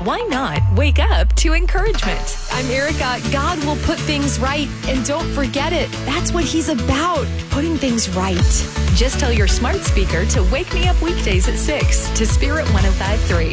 why not wake up to encouragement? I'm Erica. God will put things right, and don't forget it. That's what He's about, putting things right. Just tell your smart speaker to wake me up weekdays at 6 to Spirit 105.3.